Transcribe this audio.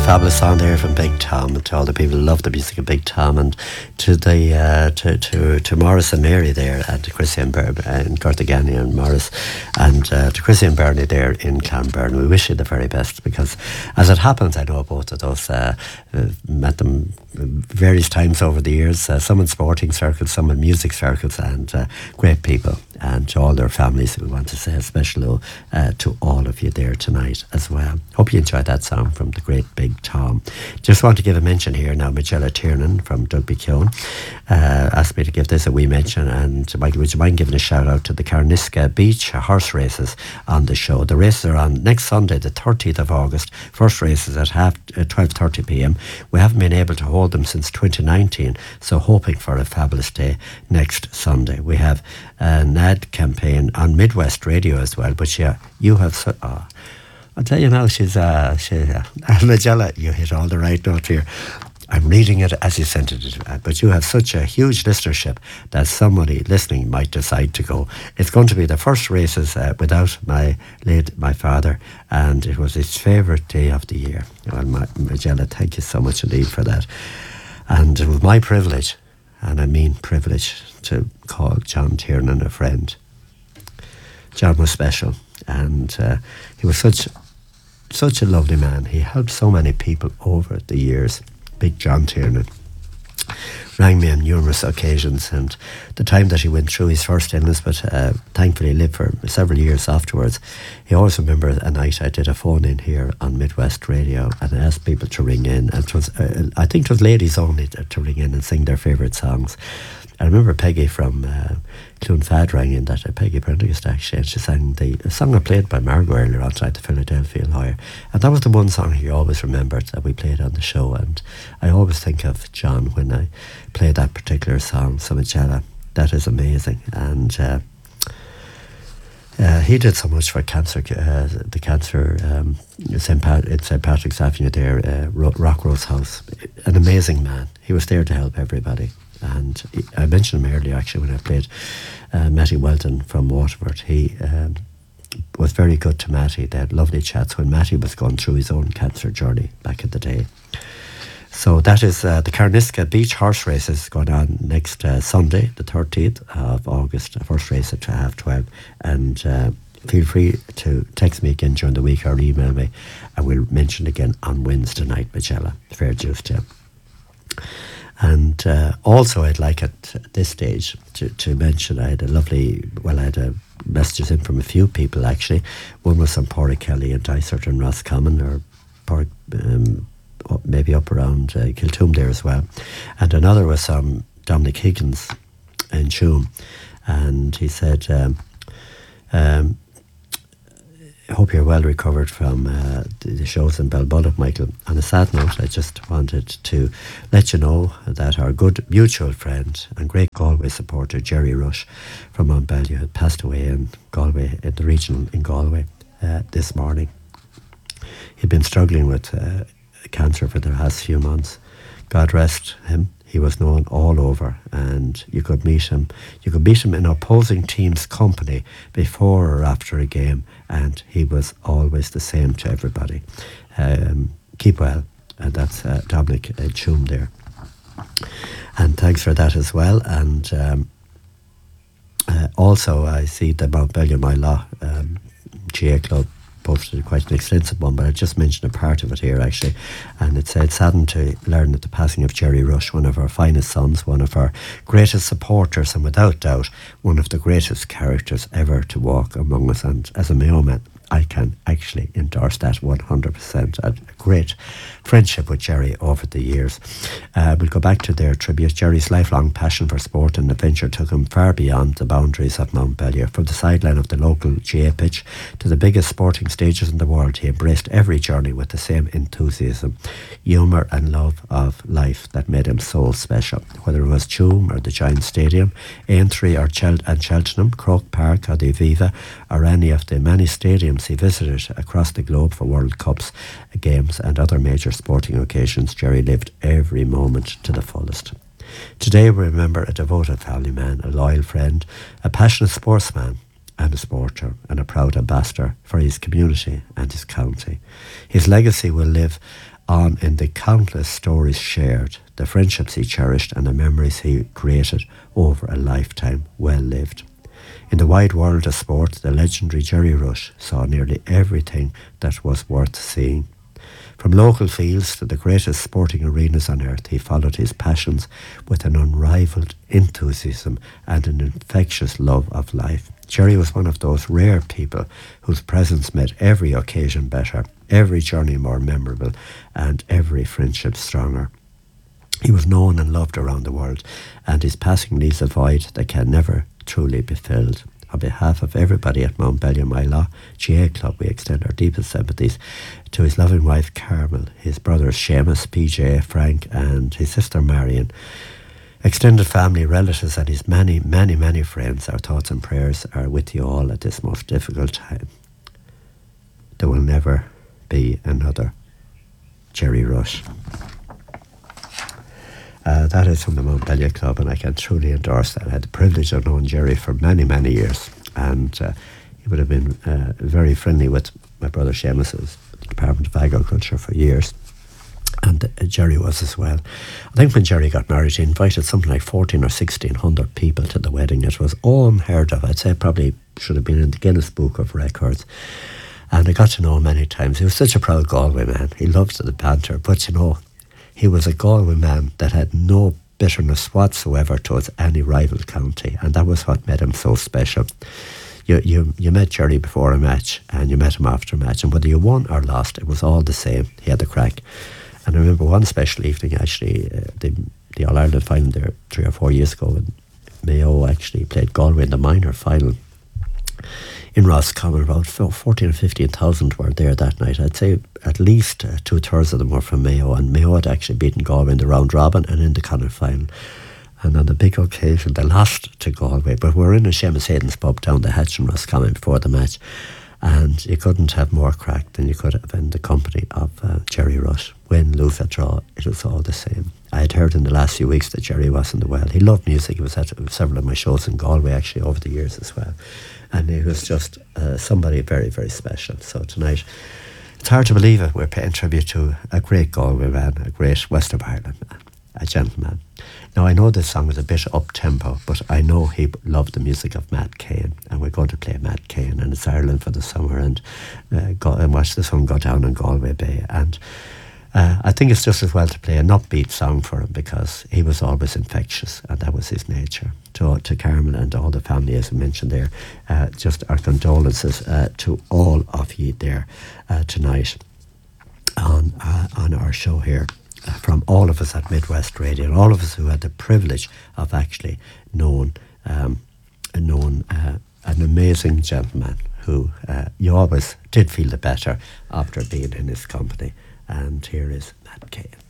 Fabulous song there from Big Tom, and to all the people who love the music of Big Tom, and to the to Morris and Mary there, and to Chrissy and Carthagena and Morris, and to Chrissy and Bernie there in Clonberne. We wish you the very best, because as it happens, I know both of those, met them various times over the years, some in sporting circles, some in music circles, and great people. And to all their families, we want to say a special hello to all of you there tonight as well. Hope you enjoyed that song from the great Big Tom. Just want to give a mention here now. Magella Tiernan from Dugby Keown asked me to give this a wee mention. And Michael, would you mind giving a shout out to the Carniska Beach horse races on the show? The races are on next Sunday, the 30th of August. First races at 12:30 p.m. We haven't been able to hold them since 2019, so hoping for a fabulous day next Sunday. We have an ad campaign on Midwest Radio as well, but yeah, you have I'll tell you now, Magella, you hit all the right note here. I'm reading it as you sent it, but you have such a huge listenership that somebody listening might decide to go. It's going to be the first races without my father, and it was his favourite day of the year. Well, Magella, thank you so much indeed for that. And it was my privilege, and I mean privilege, to call John Tiernan a friend. John was special, and he was such a lovely man. He helped so many people over the years. Big John Tiernan rang me on numerous occasions, and the time that he went through his first illness, but thankfully lived for several years afterwards. He always remembered a night I did a phone in here on Midwest Radio, and I asked people to ring in, and it was, I think it was ladies only, to ring in and sing their favourite songs. I remember Peggy from Clonfad rang in, that Peggy Prendergast actually, and she sang the song I played by Margot earlier on tonight, the Philadelphia Lawyer, and that was the one song he always remembered that we played on the show. And I always think of John when I play that particular song. So Magella, that is amazing. And he did so much for cancer, the cancer in St. Patrick's Avenue there, Rockrose House. An amazing man. He was there to help everybody. And I mentioned him earlier actually when I played Matty Welton from Waterford. He was very good to Matty. They had lovely chats when Matty was going through his own cancer journey back in the day. So that is the Carniska Beach horse races going on next Sunday, the 30th of August. The first race at 12:30. And feel free to text me again during the week or email me, and we'll mention again on Wednesday night, Magella. Fair dues to you. And also I'd like at this stage to mention I had a messages in from a few people actually. One was from Porrick Kelly and Dysart and Roscommon, or Porrick, maybe up around Kiltoom there as well. And another was Dominic Higgins in Tuam. And he said, I hope you're well recovered from the shows in Belbulloch, Michael. On a sad note, I just wanted to let you know that our good mutual friend and great Galway supporter, Jerry Rush from Montbellier, had passed away in Galway, in the region in Galway, this morning. He'd been struggling with cancer for the last few months. God rest him. He was known all over, and you could meet him. You could meet him in opposing teams' company before or after a game, and he was always the same to everybody. Keep well, and that's Dominic Tuam there. And thanks for that as well. And also, I see the Montbellier My Law GA Club posted quite an extensive one, but I just mentioned a part of it here actually, and it said, saddened to learn that the passing of Jerry Rush, one of our finest sons, one of our greatest supporters, and without doubt one of the greatest characters ever to walk among us. And as a Mayo, I can actually endorse that 100%. A great friendship with Jerry over the years. We'll go back to their tribute. Jerry's lifelong passion for sport and adventure took him far beyond the boundaries of Montbellier. From the sideline of the local GA pitch to the biggest sporting stages in the world, he embraced every journey with the same enthusiasm, humour and love of life that made him so special. Whether it was Tuam or the Giant Stadium, Aintree or Cheltenham, Croke Park or the Aviva, or any of the many stadiums he visited across the globe for World Cups, games and other major sporting occasions, Jerry lived every moment to the fullest. Today we remember a devoted family man, a loyal friend, a passionate sportsman and a sporter, and a proud ambassador for his community and his county. His legacy will live on in the countless stories shared, the friendships he cherished, and the memories he created over a lifetime well lived. In the wide world of sport, the legendary Jerry Rush saw nearly everything that was worth seeing. From local fields to the greatest sporting arenas on earth, he followed his passions with an unrivaled enthusiasm and an infectious love of life. Jerry was one of those rare people whose presence made every occasion better, every journey more memorable, and every friendship stronger. He was known and loved around the world, and his passing leaves a void that can never truly be filled. On behalf of everybody at Mount Ballyamila GA Club, we extend our deepest sympathies to his loving wife Carmel, his brothers Seamus, PJ, Frank, and his sister Marion, extended family, relatives, and his many, many, many friends. Our thoughts and prayers are with you all at this most difficult time. There will never be another Jerry Rush. That is from the Mount Bellier Club, and I can truly endorse that. I had the privilege of knowing Jerry for many, many years, and he would have been very friendly with my brother Seamus, who was at the Department of Agriculture for years, and Jerry was as well. I think when Jerry got married, he invited something like 14 or 1600 people to the wedding. It was unheard of. I'd say probably should have been in the Guinness Book of Records. And I got to know him many times. He was such a proud Galway man. He loved the banter, but you know, he was a Galway man that had no bitterness whatsoever towards any rival county, and that was what made him so special. You met Jerry before a match, and you met him after a match, and whether you won or lost, it was all the same. He had the crack. And I remember one special evening, actually, the All-Ireland final there 3 or 4 years ago, and Mayo actually played Galway in the minor final in Roscommon. About 14 or 15,000 were there that night. I'd say at least 2/3 of them were from Mayo, and Mayo had actually beaten Galway in the round robin and in the Connacht final. And on the big occasion, they lost to Galway, but we were in a Seamus Hayden's pub down the hatch in Roscommon before the match, and you couldn't have more crack than you could have in the company of Jerry Rush. Win, lose, or draw, it was all the same. I had heard in the last few weeks that Jerry wasn't well. He loved music. He was at several of my shows in Galway actually over the years as well. And he was just somebody very, very special. So tonight, it's hard to believe it, we're paying tribute to a great Galway man, a great West of Ireland man, a gentleman. Now, I know this song was a bit up-tempo, but I know he loved the music of Matt Cain, and we're going to play Matt Cain, and it's Ireland for the summer, and watch the sun go down on Galway Bay. And I think it's just as well to play an upbeat song for him, because he was always infectious, and that was his nature. To Carmel and all the family, as I mentioned there, just our condolences to all of you there tonight on our show here. From all of us at Midwest Radio, and all of us who had the privilege of actually knowing an amazing gentleman who you always did feel the better after being in his company. And here is Matt Cain.